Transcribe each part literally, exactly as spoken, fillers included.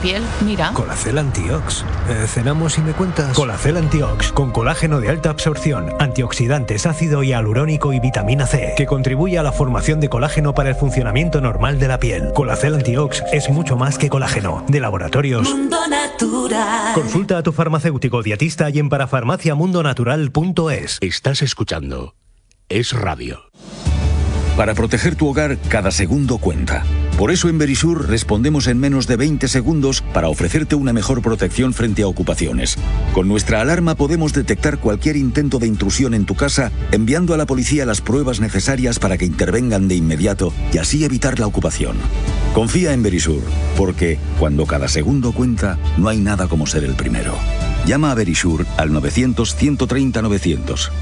piel, mira. Colacel Antiox. Eh, ¿Cenamos y me cuentas? Colacel Antiox, con colágeno de alta absorción, antioxidantes, ácido hialurónico y vitamina C, que contribuye a la formación de colágeno para el funcionamiento normal de la piel. Colacel Antiox es mucho más que colágeno. De Laboratorios Mundo Natural. Consulta a tu farmacéutico dietista y en parafarmacia mundo natural punto es. Estás escuchando Es Radio. Para proteger tu hogar, cada segundo cuenta. Por eso en Verisur respondemos en menos de veinte segundos para ofrecerte una mejor protección frente a ocupaciones. Con nuestra alarma podemos detectar cualquier intento de intrusión en tu casa, enviando a la policía las pruebas necesarias para que intervengan de inmediato y así evitar la ocupación. Confía en Verisur, porque cuando cada segundo cuenta, no hay nada como ser el primero. Llama a Verisur al novecientos, ciento treinta, novecientos.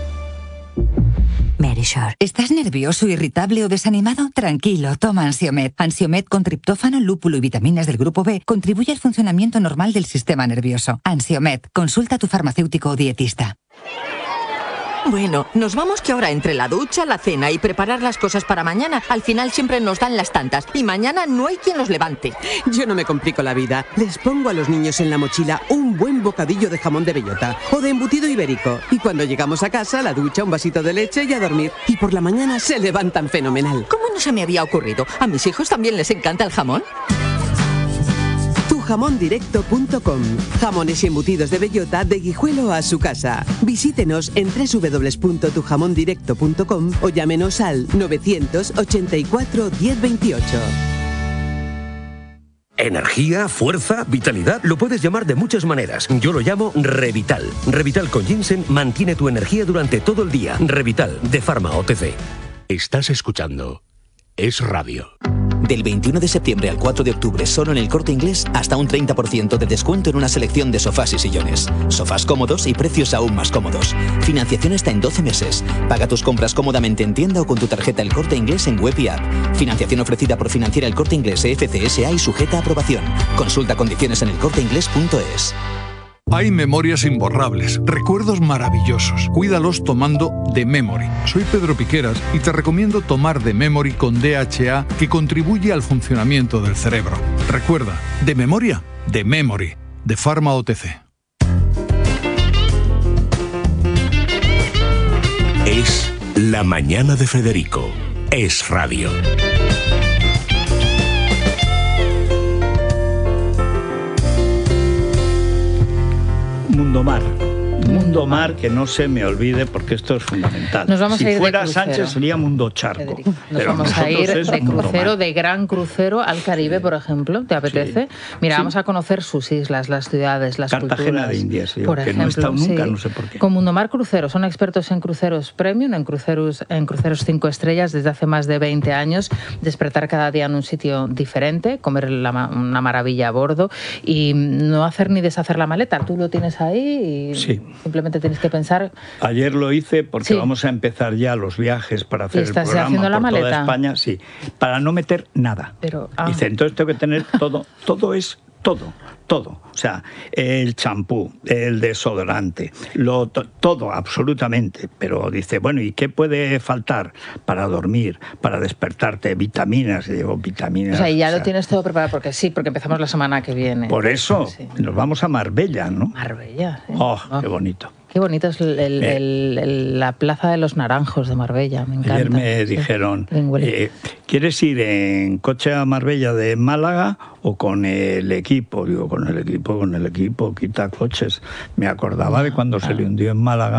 Verisur. ¿Estás nervioso, irritable o desanimado? Tranquilo, toma Ansiomed. Ansiomed con triptófano, lúpulo y vitaminas del grupo B contribuye al funcionamiento normal del sistema nervioso. Ansiomed. Consulta a tu farmacéutico o dietista. Bueno, nos vamos que ahora entre la ducha, la cena y preparar las cosas para mañana, al final siempre nos dan las tantas y mañana no hay quien los levante. Yo no me complico la vida. Les pongo a los niños en la mochila un buen bocadillo de jamón de bellota o de embutido ibérico. Y cuando llegamos a casa, la ducha, un vasito de leche y a dormir. Y por la mañana se levantan fenomenal. ¿Cómo no se me había ocurrido? ¿A mis hijos también les encanta el jamón? tu jamón directo punto com. Jamones y embutidos de bellota de Guijuelo a su casa. Visítenos en doble u doble u doble u punto tu jamón directo punto com o llámenos al novecientos ochenta y cuatro, diez veintiocho. Energía, fuerza, vitalidad, lo puedes llamar de muchas maneras. Yo lo llamo Revital. Revital con ginseng mantiene tu energía durante todo el día. Revital, de Pharma O T C. Estás escuchando Es Radio. Del veintiuno de septiembre al cuatro de octubre, solo en El Corte Inglés, hasta un treinta por ciento de descuento en una selección de sofás y sillones. Sofás cómodos y precios aún más cómodos. Financiación hasta en doce meses. Paga tus compras cómodamente en tienda o con tu tarjeta El Corte Inglés en web y app. Financiación ofrecida por Financiera El Corte Inglés F C S A y sujeta a aprobación. Consulta condiciones en el corte inglés punto es. Hay memorias imborrables, recuerdos maravillosos. Cuídalos tomando The Memory. Soy Pedro Piqueras y te recomiendo tomar The Memory con D H A, que contribuye al funcionamiento del cerebro. Recuerda, de memoria, The Memory, de Pharma O T C. Es La Mañana de Federico. Es Radio. Mundo Mar. Mundo Mar, que no se me olvide porque esto es fundamental. Nos vamos si a ir fuera de crucero. Sánchez sería Mundo Charco. Federico, Nos pero vamos a ir es de Mundo crucero, Mar. de gran crucero al Caribe, por ejemplo. ¿Te apetece? Sí. Mira, Sí. vamos a conocer sus islas, las ciudades, las Cartagena culturas. de Indias, digo, por que ejemplo, no he estado nunca, sí. no sé por qué. Con Mundo Mar Cruceros. Son expertos en cruceros premium, en cruceros, en cruceros cinco estrellas desde hace más de veinte años. Despertar cada día en un sitio diferente, comer la, una maravilla a bordo y no hacer ni deshacer la maleta. Tú lo tienes ahí y Sí. simplemente tienes que pensar. Ayer lo hice porque Sí. vamos a empezar ya los viajes para hacer ¿Y el estás programa haciendo la por toda maleta? España, sí, para no meter nada. Pero, ah. Dice, entonces tengo que tener todo, todo es todo, todo. O sea, el champú, el desodorante, lo, to- todo, absolutamente. Pero dice, bueno, ¿y qué puede faltar para dormir, para despertarte? Vitaminas, y digo, vitaminas. O sea, y ya o sea, lo tienes todo preparado, porque sí, porque empezamos la semana que viene. Por eso, Sí. nos vamos a Marbella, ¿no? Marbella. Sí. Oh, Oh, qué bonito. qué bonito es el- el- Eh. el- el- la Plaza de los Naranjos de Marbella, me encanta. Ayer me Sí. dijeron, Bien huele. eh, ¿quieres ir en coche a Marbella de Málaga o con el equipo? Digo, con el equipo, con el equipo, quita coches. Me acordaba de cuando se le hundió en Málaga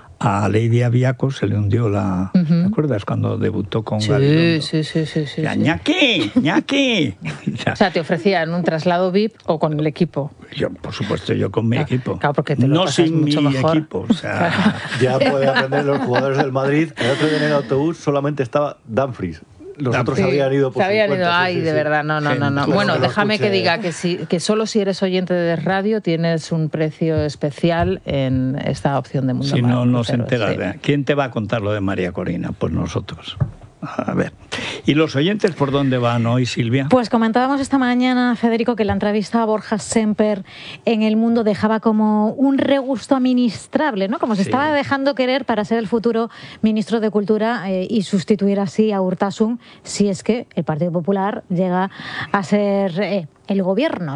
a Lady Aviaco, se le hundió la... Ujú. ¿Te acuerdas cuando debutó con Sí, Gabilondo? sí, sí, sí, sí, Ya, sí. ¡ñaqui! ¡ñaqui! O sea, te ofrecían un traslado V I P o con el equipo. Yo, por supuesto, yo con mi Ah, equipo. claro, porque te lo no pasas sin mucho mi mejor. equipo. O sea, Ya pueden aprender los jugadores del Madrid. El otro día en el autobús solamente estaba Dumfries. Los otros Sí, habían ido por se habían su ido, cuenta, sí, ay, sí, de sí. verdad, no, no, no, no. Gente, Bueno, que lo déjame que escuche. diga que sí, que solo si eres oyente de radio tienes un precio especial en esta opción de Mundo si Mar no, no se Cruceros, entera. sí. de- ¿Quién te va a contar lo de María Corina? Pues nosotros. A ver. ¿Y los oyentes por dónde van hoy, Silvia? Pues comentábamos esta mañana, Federico, que la entrevista a Borja Semper en El Mundo dejaba como un regusto administrable, ¿no? Como se Sí. estaba dejando querer para ser el futuro ministro de Cultura eh, y sustituir así a Urtasun si es que el Partido Popular llega a ser eh, el gobierno.